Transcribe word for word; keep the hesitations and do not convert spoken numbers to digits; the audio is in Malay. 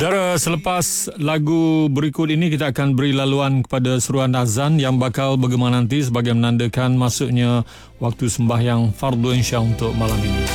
Dara, selepas lagu berikut ini kita akan beri laluan kepada seruan azan yang bakal bergema nanti sebagai menandakan masuknya waktu sembahyang fardu insya untuk malam ini.